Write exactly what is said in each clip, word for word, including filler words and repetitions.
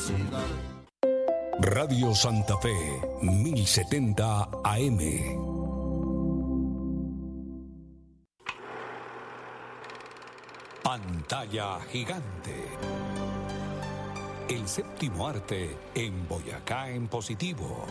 felicidad. Radio Santa Fe, mil setenta A M. Pantalla gigante. El séptimo arte en Boyacá en positivo.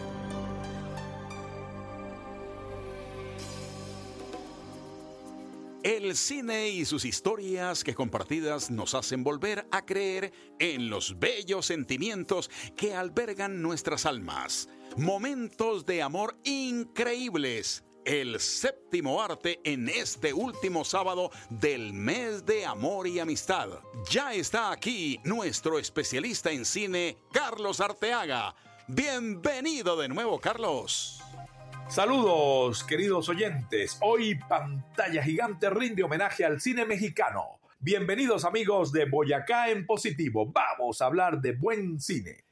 El cine y sus historias que compartidas nos hacen volver a creer en los bellos sentimientos que albergan nuestras almas. Momentos de amor increíbles. El séptimo arte en este último sábado del mes de amor y amistad. Ya está aquí nuestro especialista en cine, Carlos Arteaga. Bienvenido de nuevo, Carlos. Saludos, queridos oyentes. Hoy Pantalla Gigante rinde homenaje al cine mexicano. Bienvenidos, amigos de Boyacá en positivo. Vamos a hablar de buen cine.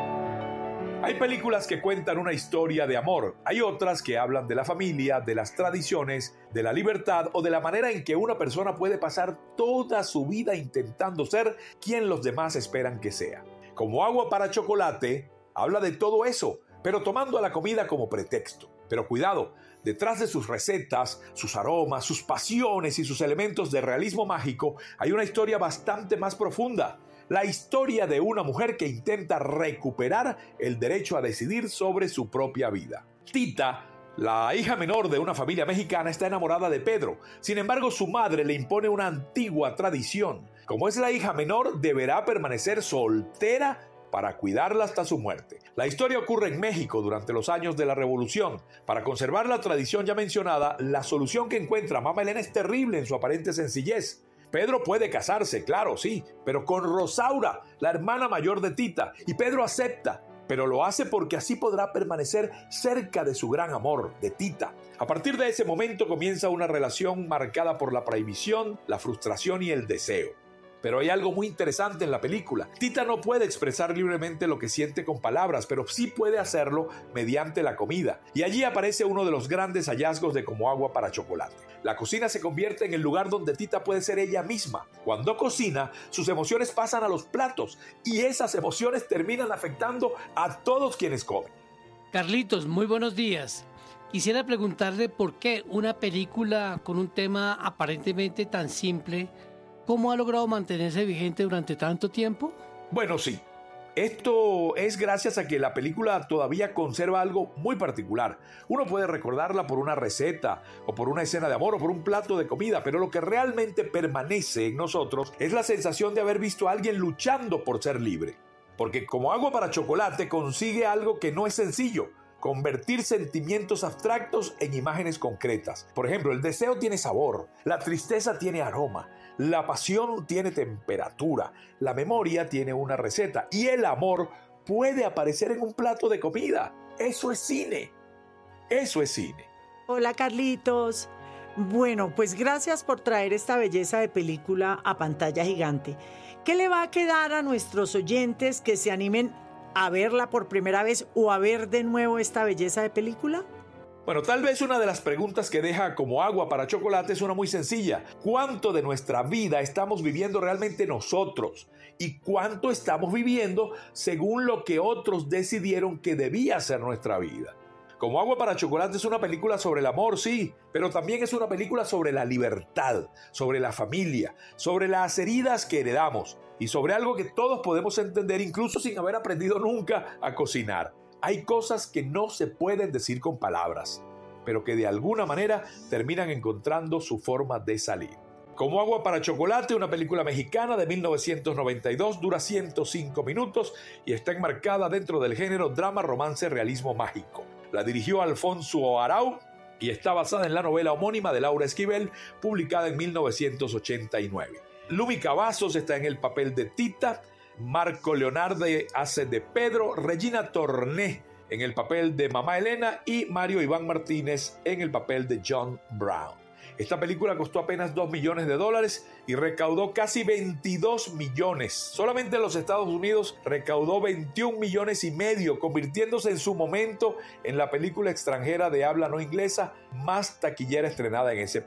Hay películas que cuentan una historia de amor. Hay otras que hablan de la familia, de las tradiciones, de la libertad o de la manera en que una persona puede pasar toda su vida intentando ser quien los demás esperan que sea. Como Agua para Chocolate, habla de todo eso, pero tomando a la comida como pretexto. Pero cuidado, detrás de sus recetas, sus aromas, sus pasiones y sus elementos de realismo mágico, hay una historia bastante más profunda. La historia de una mujer que intenta recuperar el derecho a decidir sobre su propia vida. Tita, la hija menor de una familia mexicana, está enamorada de Pedro. Sin embargo, su madre le impone una antigua tradición. Como es la hija menor, deberá permanecer soltera para cuidarla hasta su muerte. La historia ocurre en México durante los años de la Revolución. Para conservar la tradición ya mencionada, la solución que encuentra Mama Elena es terrible en su aparente sencillez. Pedro puede casarse, claro, sí, pero con Rosaura, la hermana mayor de Tita, y Pedro acepta, pero lo hace porque así podrá permanecer cerca de su gran amor, de Tita. A partir de ese momento comienza una relación marcada por la prohibición, la frustración y el deseo. Pero hay algo muy interesante en la película. Tita no puede expresar libremente lo que siente con palabras, pero sí puede hacerlo mediante la comida. Y allí aparece uno de los grandes hallazgos de Como Agua para Chocolate. La cocina se convierte en el lugar donde Tita puede ser ella misma. Cuando cocina, sus emociones pasan a los platos y esas emociones terminan afectando a todos quienes comen. Carlitos, muy buenos días. Quisiera preguntarle por qué una película con un tema aparentemente tan simple, ¿cómo ha logrado mantenerse vigente durante tanto tiempo? Bueno, sí. Esto es gracias a que la película todavía conserva algo muy particular. Uno puede recordarla por una receta, o por una escena de amor, o por un plato de comida, pero lo que realmente permanece en nosotros es la sensación de haber visto a alguien luchando por ser libre. Porque Como Agua para Chocolate consigue algo que no es sencillo: convertir sentimientos abstractos en imágenes concretas. Por ejemplo, el deseo tiene sabor, la tristeza tiene aroma, la pasión tiene temperatura, la memoria tiene una receta y el amor puede aparecer en un plato de comida. Eso es cine. Eso es cine. Hola, Carlitos. Bueno, pues gracias por traer esta belleza de película a Pantalla Gigante. ¿Qué le va a quedar a nuestros oyentes que se animen a verla por primera vez o a ver de nuevo esta belleza de película? Bueno, tal vez una de las preguntas que deja Como Agua para Chocolate es una muy sencilla. ¿Cuánto de nuestra vida estamos viviendo realmente nosotros? ¿Y cuánto estamos viviendo según lo que otros decidieron que debía ser nuestra vida? Como Agua para Chocolate es una película sobre el amor, sí, pero también es una película sobre la libertad, sobre la familia, sobre las heridas que heredamos y sobre algo que todos podemos entender incluso sin haber aprendido nunca a cocinar. Hay cosas que no se pueden decir con palabras, pero que de alguna manera terminan encontrando su forma de salir. Como Agua para Chocolate, una película mexicana de mil novecientos noventa y dos, dura ciento cinco minutos y está enmarcada dentro del género drama, romance, realismo mágico. La dirigió Alfonso Arau y está basada en la novela homónima de Laura Esquivel, publicada en mil novecientos ochenta y nueve. Lumi Cavazos está en el papel de Tita, Marco Leonardi hace de Pedro, Regina Torné en el papel de Mamá Elena y Mario Iván Martínez en el papel de John Brown. Esta película costó apenas dos millones de dólares y recaudó casi veintidós millones. Solamente en los Estados Unidos recaudó veintiún millones y medio, convirtiéndose en su momento en la película extranjera de habla no inglesa más taquillera estrenada en ese país.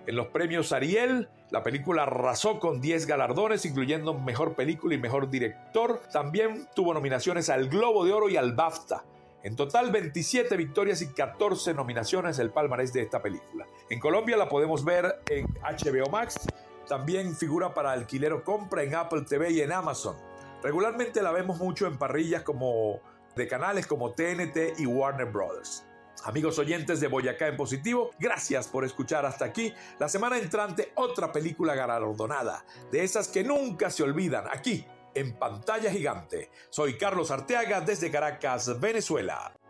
En los premios Ariel, la película arrasó con diez galardones, incluyendo Mejor Película y Mejor Director. También tuvo nominaciones al Globo de Oro y al BAFTA. En total, veintisiete victorias y catorce nominaciones el palmarés de esta película. En Colombia la podemos ver en H B O Max. También figura para alquiler o compra en Apple T V y en Amazon. Regularmente la vemos mucho en parrillas como de canales como T N T y Warner Brothers. Amigos oyentes de Boyacá en Positivo, gracias por escuchar hasta aquí. La semana entrante, otra película galardonada, de esas que nunca se olvidan, aquí en Pantalla Gigante. Soy Carlos Arteaga desde Caracas, Venezuela.